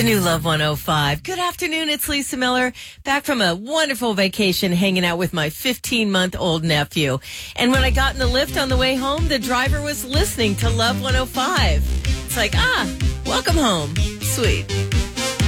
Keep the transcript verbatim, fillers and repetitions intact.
new Love one oh five. Good afternoon, it's Lisa Miller, back from a wonderful vacation hanging out with my fifteen-month-old nephew. And when I got in the lift on the way home, the driver was listening to Love one oh five. It's like, ah, welcome home. Sweet.